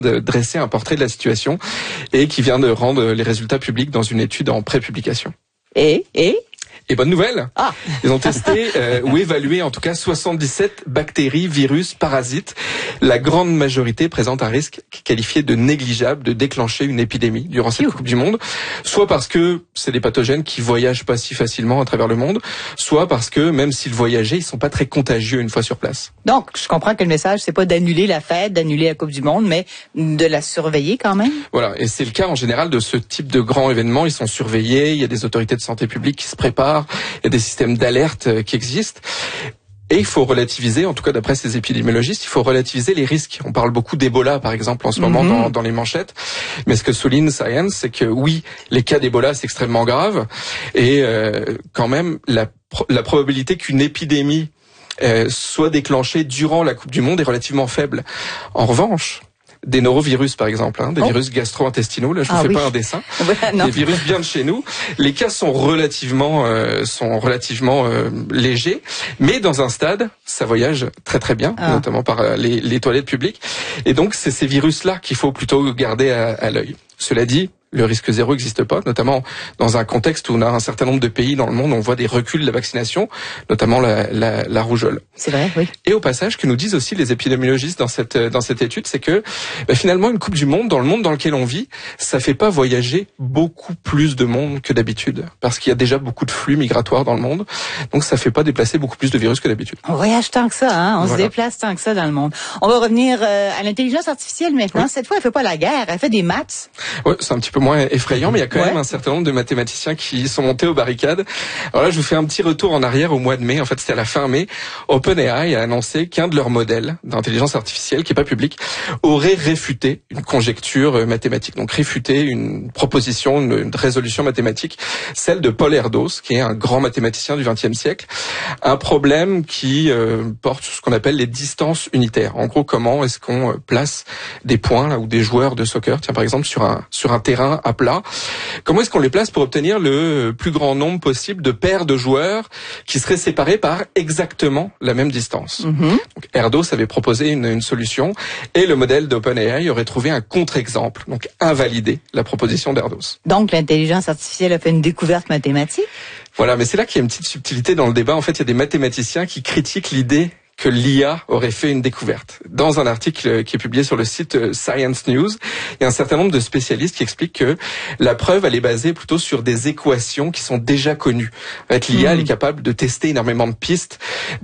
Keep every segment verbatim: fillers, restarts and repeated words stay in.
de dresser un portrait de la situation et qui vient de rendre les résultats publics dans une étude en pré-publication. Et, et Et bonne nouvelle, ah. ils ont testé euh, ou évalué en tout cas soixante-dix-sept bactéries, virus, parasites. La grande majorité présente un risque qualifié de négligeable de déclencher une épidémie durant cette Coupe du Monde, soit parce que c'est des pathogènes qui voyagent pas si facilement à travers le monde, soit parce que même s'ils voyageaient, ils sont pas très contagieux une fois sur place. Donc, je comprends que le message, c'est pas d'annuler la fête, d'annuler la Coupe du Monde, mais de la surveiller quand même. Voilà, et c'est le cas en général de ce type de grands événements. Ils sont surveillés, il y a des autorités de santé publique qui se préparent, il y a des systèmes d'alerte qui existent. Et il faut relativiser, en tout cas d'après ces épidémiologistes, il faut relativiser les risques. On parle beaucoup d'Ebola, par exemple, en ce moment, mm-hmm. dans, dans les manchettes. Mais ce que souligne Science, c'est que oui, les cas d'Ebola, c'est extrêmement grave. Et euh, quand même, la, la probabilité qu'une épidémie euh, soit déclenchée durant la Coupe du Monde est relativement faible. En revanche, des norovirus, par exemple, hein, des oh. virus gastro-intestinaux. Là, je vous ah, fais oui. pas un dessin. Voilà, des virus bien de chez nous. Les cas sont relativement, euh, sont relativement euh, légers, mais dans un stade, ça voyage très très bien, ah. notamment par euh, les, les toilettes publiques. Et donc, c'est ces virus-là qu'il faut plutôt garder à, à l'œil. Cela dit, le risque zéro n'existe pas, notamment dans un contexte où on a un certain nombre de pays dans le monde, on voit des reculs de la vaccination, notamment la, la, la rougeole. C'est vrai, oui. Et au passage, que nous disent aussi les épidémiologistes dans cette dans cette étude, c'est que bah, finalement une Coupe du Monde, dans le monde dans lequel on vit, ça fait pas voyager beaucoup plus de monde que d'habitude, parce qu'il y a déjà beaucoup de flux migratoires dans le monde, donc ça fait pas déplacer beaucoup plus de virus que d'habitude. On voyage tant que ça, hein, on voilà. se déplace tant que ça dans le monde. On va revenir euh, à l'intelligence artificielle maintenant. Oui. Cette fois, elle fait pas la guerre, elle fait des maths. Ouais, c'est un petit peu moins effrayant, mais il y a quand ouais. même un certain nombre de mathématiciens qui sont montés aux barricades. Alors là, je vous fais un petit retour en arrière au mois de mai. En fait, c'était à la fin mai. OpenAI a annoncé qu'un de leurs modèles d'intelligence artificielle, qui est pas public, aurait réfuté une conjecture mathématique. Donc réfuté une proposition, une, une résolution mathématique, celle de Paul Erdos, qui est un grand mathématicien du vingtième siècle. Un problème qui euh, porte sur ce qu'on appelle les distances unitaires. En gros, comment est-ce qu'on place des points là, ou des joueurs de soccer, tiens par exemple sur un sur un terrain à plat. Comment est-ce qu'on les place pour obtenir le plus grand nombre possible de paires de joueurs qui seraient séparés par exactement la même distance. Mm-hmm. Donc, Erdos avait proposé une, une solution et le modèle d'OpenAI aurait trouvé un contre-exemple, donc invalidé la proposition d'Erdos. Donc l'intelligence artificielle a fait une découverte mathématique? Voilà, mais c'est là qu'il y a une petite subtilité dans le débat. En fait, il y a des mathématiciens qui critiquent l'idée que l'I A aurait fait une découverte. Dans un article qui est publié sur le site Science News, il y a un certain nombre de spécialistes qui expliquent que la preuve, elle est basée plutôt sur des équations qui sont déjà connues. En fait, l'I A, mmh. elle est capable de tester énormément de pistes,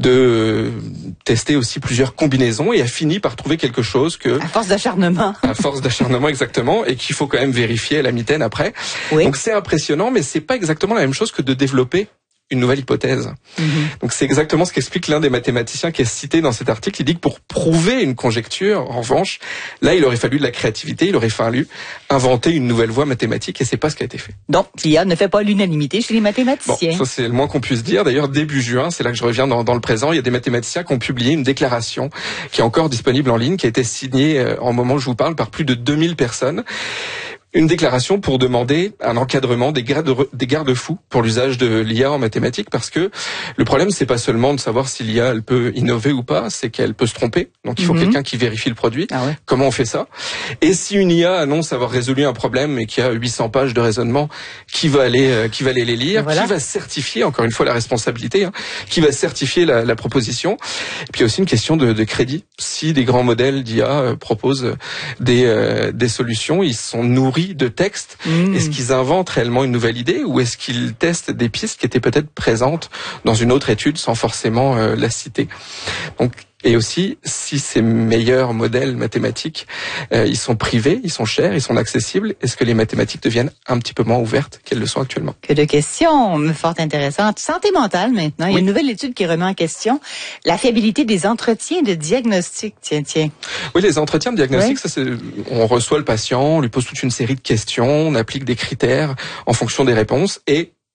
de tester aussi plusieurs combinaisons, et a fini par trouver quelque chose que... À force d'acharnement. À force d'acharnement, exactement, et qu'il faut quand même vérifier à la mitaine après. Oui. Donc c'est impressionnant, mais c'est pas exactement la même chose que de développer une nouvelle hypothèse. Mm-hmm. Donc c'est exactement ce qu'explique l'un des mathématiciens qui est cité dans cet article. Il dit que pour prouver une conjecture, en revanche, là il aurait fallu de la créativité, il aurait fallu inventer une nouvelle voie mathématique, et c'est pas ce qui a été fait. Donc l'I A ne fait pas l'unanimité chez les mathématiciens. Bon, ça c'est le moins qu'on puisse dire. D'ailleurs début juin, c'est là que je reviens dans, dans le présent, il y a des mathématiciens qui ont publié une déclaration qui est encore disponible en ligne, qui a été signée euh, en moment où je vous parle par plus de deux mille personnes. Une déclaration pour demander un encadrement des garde, des garde-fous pour l'usage de l'I A en mathématiques, parce que le problème c'est pas seulement de savoir si l'I A elle peut innover ou pas, c'est qu'elle peut se tromper. Donc il faut mm-hmm. quelqu'un qui vérifie le produit. Ah ouais. Comment on fait ça? Et si une I A annonce avoir résolu un problème et qu'il y a huit cents pages de raisonnement, qui va aller euh, qui va aller les lire, voilà. Qui va certifier, encore une fois la responsabilité, hein, qui va certifier la, la proposition. Et puis il y a aussi une question de, de crédit. Si des grands modèles d'I A euh, proposent des euh, des solutions, ils sont nourris de textes. Mmh. Est-ce qu'ils inventent réellement une nouvelle idée, ou est-ce qu'ils testent des pistes qui étaient peut-être présentes dans une autre étude sans forcément euh, la citer? Donc, et aussi, si ces meilleurs modèles mathématiques, euh, ils sont privés, ils sont chers, ils sont accessibles, est-ce que les mathématiques deviennent un petit peu moins ouvertes qu'elles le sont actuellement? Que de questions fort intéressantes. Santé mentale maintenant. Oui. Il y a une nouvelle étude qui remet en question la fiabilité des entretiens de diagnostic. Tiens, tiens. Oui, les entretiens de diagnostic, oui. ça, c'est, on reçoit le patient, on lui pose toute une série de questions, on applique des critères en fonction des réponses, et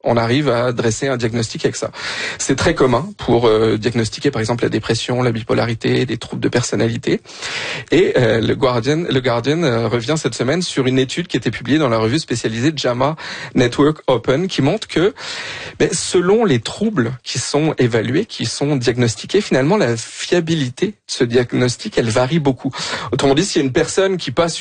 on arrive à dresser un diagnostic avec ça. C'est très commun pour euh, diagnostiquer par exemple la dépression, la bipolarité, des troubles de personnalité. Et euh, le Guardian, le Guardian euh, revient cette semaine sur une étude qui était publiée dans la revue spécialisée JAMA Network Open qui montre que ben, selon les troubles qui sont évalués, qui sont diagnostiqués, finalement la fiabilité de ce diagnostic, elle varie beaucoup. Autrement dit, s'il y a une personne qui passe